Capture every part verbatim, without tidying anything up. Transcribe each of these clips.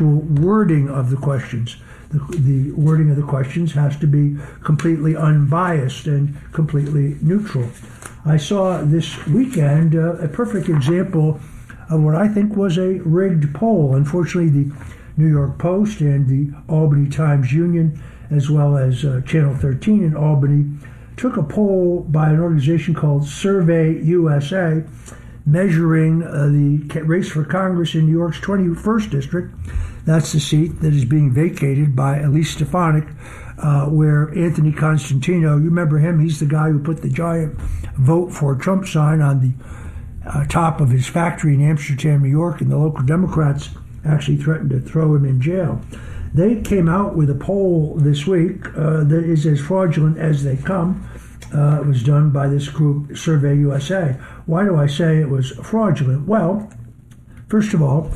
wording of the questions. The, the wording of the questions has to be completely unbiased and completely neutral. I saw this weekend uh, a perfect example of what I think was a rigged poll. Unfortunately, the New York Post and the Albany Times-Union, as well as uh, Channel thirteen in Albany, took a poll by an organization called Survey U S A, measuring uh, the race for Congress in New York's twenty-first district. That's the seat that is being vacated by Elise Stefanik, uh, where Anthony Constantino, you remember him, he's the guy who put the giant vote for Trump sign on the uh, top of his factory in Amsterdam, New York, and the local Democrats actually threatened to throw him in jail. They came out with a poll this week uh, that is as fraudulent as they come. Uh, it was done by this group, Survey U S A. Why do I say it was fraudulent? Well, first of all,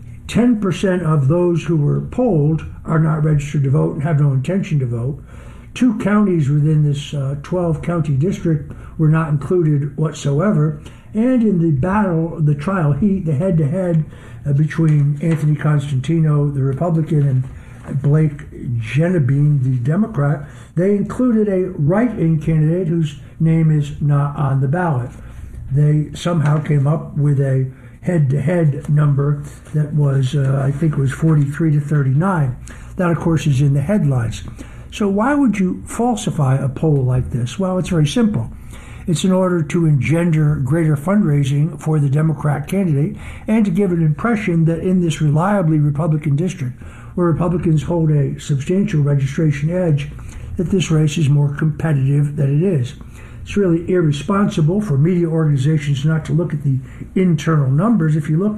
ten percent of those who were polled are not registered to vote and have no intention to vote. Two counties within this uh, twelve-county district were not included whatsoever. And in the battle, the trial heat, the head-to-head uh, between Anthony Constantino, the Republican, and Blake Genebine, the Democrat, they included a write-in candidate whose name is not on the ballot. They somehow came up with a head-to-head number that was, uh, I think it was forty-three to thirty-nine. That, of course, is in the headlines. So why would you falsify a poll like this? Well, it's very simple. It's in order to engender greater fundraising for the Democrat candidate and to give an impression that in this reliably Republican district, where Republicans hold a substantial registration edge, that this race is more competitive than it is. It's really irresponsible for media organizations not to look at the internal numbers. If you look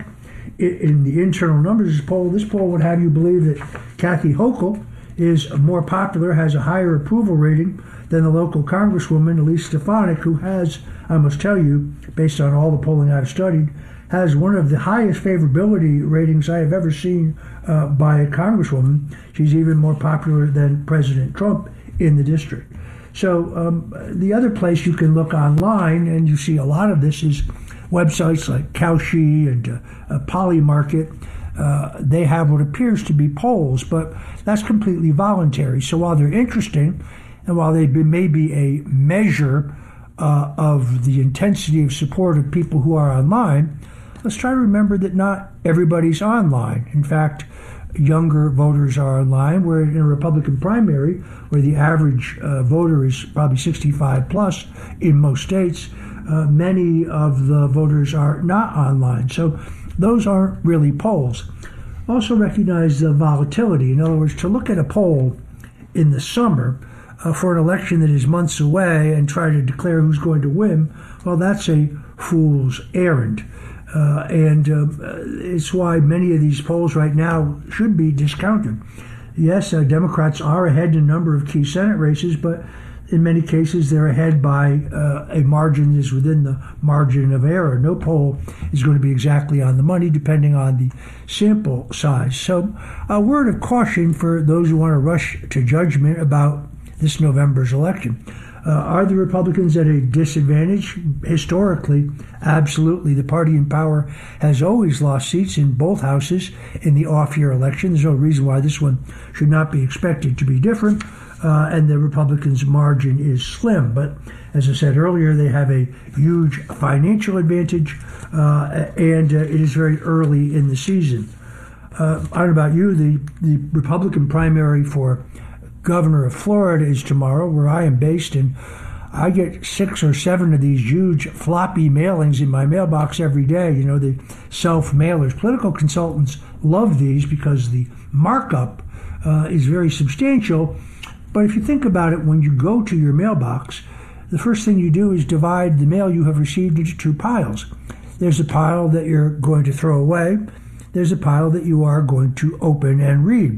in the internal numbers of this poll, this poll would have you believe that Kathy Hochul is more popular, has a higher approval rating than the local Congresswoman, Elise Stefanik, who has, I must tell you, based on all the polling I've studied, has one of the highest favorability ratings I have ever seen uh, by a Congresswoman. She's even more popular than President Trump in the district. So um, the other place you can look online, and you see a lot of this, is websites like Kalshi and uh, uh, Polymarket. Uh, they have what appears to be polls, but that's completely voluntary. So while they're interesting, and while they be, may be a measure uh, of the intensity of support of people who are online, let's try to remember that not everybody's online. In fact, younger voters are online, where in a Republican primary, where the average uh, voter is probably sixty-five plus in most states, uh, many of the voters are not online. So those aren't really polls. Also recognize the volatility. In other words, to look at a poll in the summer uh, for an election that is months away and try to declare who's going to win, well, that's a fool's errand. Uh, and uh, it's why many of these polls right now should be discounted. Yes, uh, Democrats are ahead in a number of key Senate races, but in many cases they're ahead by uh, a margin that is within the margin of error. No poll is going to be exactly on the money, depending on the sample size. So a word of caution for those who want to rush to judgment about this November's election. Uh, are the Republicans at a disadvantage? Historically, absolutely. The party in power has always lost seats in both houses in the off-year election. There's no reason why this one should not be expected to be different. Uh, and the Republicans' margin is slim. But as I said earlier, they have a huge financial advantage, uh, and uh, it is very early in the season. Uh, I don't know about you, the, the Republican primary for governor of Florida is tomorrow, where I am based, and I get six or seven of these huge floppy mailings in my mailbox every day. You know, the self-mailers. Political consultants love these because the markup uh, is very substantial. But if you think about it, when you go to your mailbox, the first thing you do is divide the mail you have received into two piles. There's a pile that you're going to throw away. There's a pile that you are going to open and read.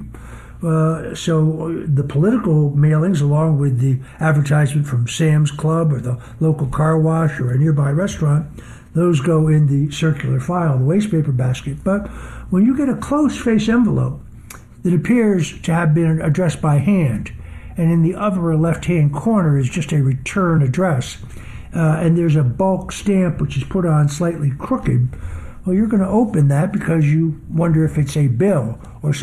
Uh, so the political mailings, along with the advertisement from Sam's Club or the local car wash or a nearby restaurant, those go in the circular file, the waste paper basket. But when you get a close-face envelope that appears to have been addressed by hand, and in the upper left-hand corner is just a return address, uh, and there's a bulk stamp which is put on slightly crooked, Well, you're going to open that because you wonder if it's a bill or